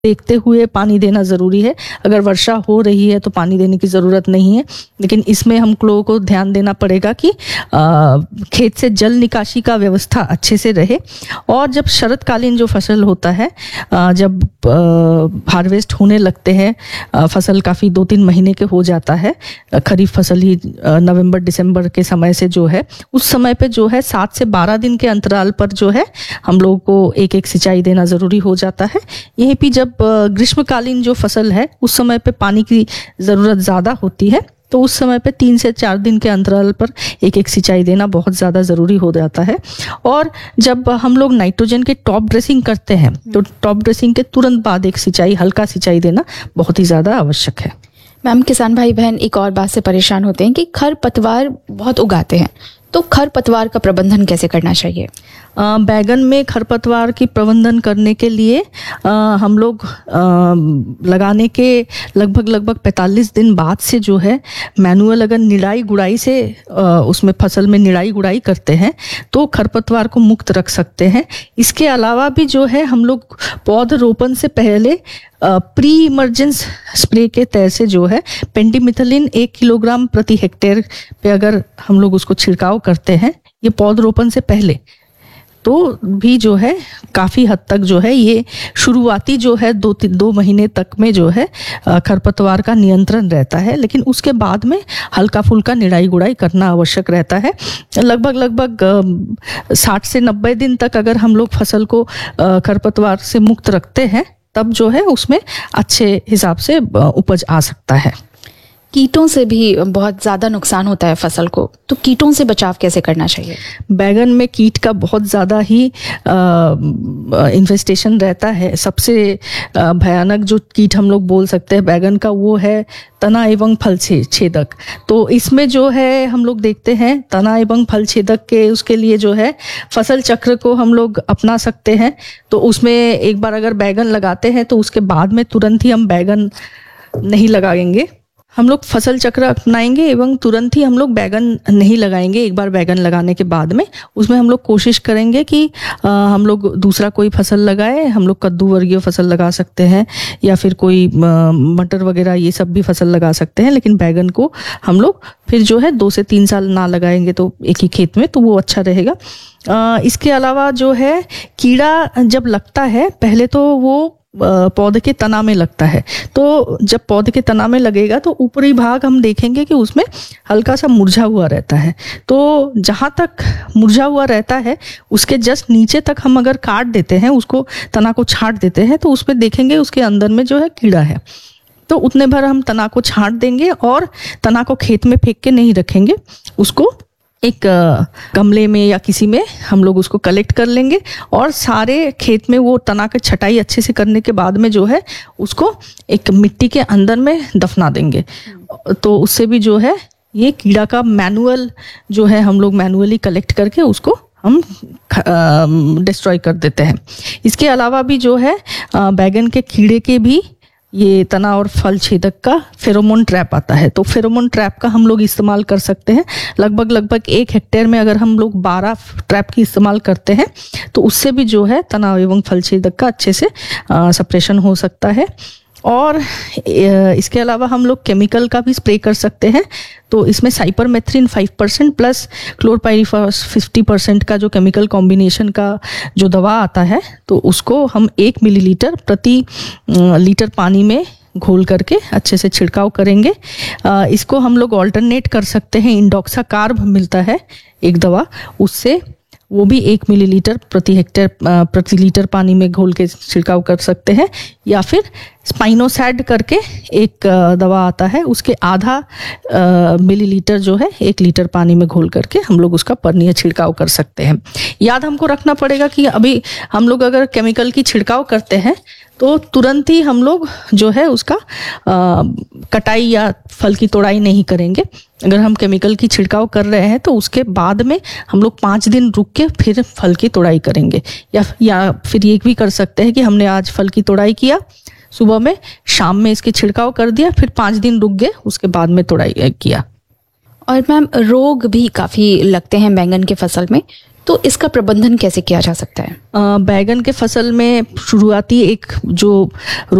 देखते हुए पानी देना ज़रूरी है। अगर वर्षा हो रही है तो पानी देने की ज़रूरत नहीं है, लेकिन इसमें हम लोगों को ध्यान देना पड़ेगा कि खेत से जल निकासी का व्यवस्था अच्छे से रहे। और जब शरतकालीन जो फसल होता है, जब हार्वेस्ट होने लगते हैं, फसल काफ़ी 2-3 महीने के हो जाता है, खरीफ फसल ही नवंबर दिसंबर के समय से जो है, उस समय पे जो है 7 से 12 दिन के अंतराल पर जो है हम लोगों को एक एक सिंचाई देना ज़रूरी हो जाता है। यहीं पे जब ग्रीष्मकालीन जो फसल है उस समय पे पानी की ज़रूरत ज़्यादा होती है, तो उस समय पे 3 से 4 दिन के अंतराल पर एक एक सिंचाई देना बहुत ज़्यादा ज़रूरी हो जाता है। और जब हम लोग नाइट्रोजन के टॉप ड्रेसिंग करते हैं तो टॉप ड्रेसिंग के तुरंत बाद एक सिंचाई, हल्का सिंचाई देना बहुत ही ज़्यादा आवश्यक है। मैम, किसान भाई बहन एक और बात से परेशान होते हैं कि खरपतवार बहुत उगाते हैं, तो खरपतवार का प्रबंधन कैसे करना चाहिए? बैगन में खरपतवार की प्रबंधन करने के लिए हम लोग लगाने के लगभग 45 दिन बाद से जो है मैनुअल अगर निराई गुड़ाई से उसमें फसल में निराई गुड़ाई करते हैं तो खरपतवार को मुक्त रख सकते हैं। इसके अलावा भी जो है हम लोग पौधरोपण से पहले प्री इमरजेंस स्प्रे के तहत से जो है पेंडिमिथलिन 1 किलोग्राम प्रति हेक्टेयर पे अगर हम लोग उसको छिड़काव करते हैं ये पौधरोपण से पहले, तो भी जो है काफ़ी हद तक जो है ये शुरुआती जो है 2 महीने तक में जो है खरपतवार का नियंत्रण रहता है। लेकिन उसके बाद में हल्का फुल्का निराई गुड़ाई करना आवश्यक रहता है। लगभग 60 से 90 दिन तक अगर हम लोग फसल को खरपतवार से मुक्त रखते हैं तब जो है उसमें अच्छे हिसाब से उपज आ सकता है। कीटों से भी बहुत ज़्यादा नुकसान होता है फसल को, तो कीटों से बचाव कैसे करना चाहिए? बैगन में कीट का बहुत ज़्यादा ही इन्फेस्टेशन रहता है। सबसे भयानक जो कीट हम लोग बोल सकते हैं बैगन का वो है तना एवं फल छेदक। तो इसमें जो है हम लोग देखते हैं तना एवं फल छेदक के उसके लिए जो है फसल चक्र को हम लोग अपना सकते हैं। तो उसमें एक बार अगर बैगन लगाते हैं तो उसके बाद में तुरंत ही हम बैगन नहीं लगाएंगे, हम लोग फसल चक्र अपनाएंगे एवं तुरंत ही हम लोग बैगन नहीं लगाएंगे। एक बार बैगन लगाने के बाद में उसमें हम लोग कोशिश करेंगे कि हम लोग दूसरा कोई फसल लगाए। हम लोग कद्दू वर्गीय फसल लगा सकते हैं या फिर कोई मटर वगैरह ये सब भी फसल लगा सकते हैं, लेकिन बैगन को हम लोग फिर जो है 2 से 3 साल ना लगाएंगे तो एक ही खेत में, तो वो अच्छा रहेगा। इसके अलावा जो है कीड़ा जब लगता है पहले तो वो पौधे के तना में लगता है। तो जब पौधे के तना में लगेगा तो ऊपरी भाग हम देखेंगे कि उसमें हल्का सा मुरझा हुआ रहता है। तो जहाँ तक मुरझा हुआ रहता है उसके जस्ट नीचे तक हम अगर काट देते हैं, उसको तना को छांट देते हैं, तो उसमें देखेंगे उसके अंदर में जो है कीड़ा है। तो उतने भर हम तना को छांट देंगे और तना को खेत में फेंक के नहीं रखेंगे, उसको एक गमले में या किसी में हम लोग उसको कलेक्ट कर लेंगे और सारे खेत में वो तना की छटाई अच्छे से करने के बाद में जो है उसको एक मिट्टी के अंदर में दफना देंगे। तो उससे भी जो है ये कीड़ा का मैनुअल जो है हम लोग मैनुअली कलेक्ट करके उसको हम डिस्ट्रॉय कर देते हैं। इसके अलावा भी जो है बैगन के कीड़े के भी ये तना और फल छेदक का फेरोमोन ट्रैप आता है। तो फेरोमोन ट्रैप का हम लोग इस्तेमाल कर सकते हैं। लगभग 1 हेक्टेयर में अगर हम लोग 12 ट्रैप की इस्तेमाल करते हैं तो उससे भी जो है तना एवं फल छेदक का अच्छे से सप्रेशन हो सकता है। और इसके अलावा हम लोग केमिकल का भी स्प्रे कर सकते हैं। तो इसमें साइपरमेथ्रिन 5% प्लस क्लोरपाइरिफॉस 50% का जो केमिकल कॉम्बिनेशन का जो दवा आता है, तो उसको हम 1 मिलीलीटर प्रति लीटर पानी में घोल करके अच्छे से छिड़काव करेंगे। इसको हम लोग ऑल्टरनेट कर सकते हैं, इंडोक्साकार्ब मिलता है एक दवा, उससे वो भी 1 मिलीलीटर प्रति लीटर पानी में घोल के छिड़काव कर सकते हैं। या फिर स्पाइनोसैड करके एक दवा आता है, उसके आधा मिलीलीटर जो है 1 लीटर पानी में घोल करके हम लोग उसका परनीय छिड़काव कर सकते हैं। याद हमको रखना पड़ेगा कि अभी हम लोग अगर केमिकल की छिड़काव करते हैं तो तुरंत ही हम लोग जो है उसका कटाई या फल की तोड़ाई नहीं करेंगे। अगर हम केमिकल की छिड़काव कर रहे हैं तो उसके बाद में हम लोग 5 दिन रुक के फिर फल की तोड़ाई करेंगे। या फिर ये भी कर सकते हैं कि हमने आज फल की तोड़ाई किया, सुबह में, शाम में इसके छिड़काव कर दिया, फिर 5 दिन रुक गए, उसके बाद में तोड़ाई किया। और मैम रोग भी काफ़ी लगते हैं बैंगन के फसल में, तो इसका प्रबंधन कैसे किया जा सकता है? बैगन के फसल में शुरुआती एक जो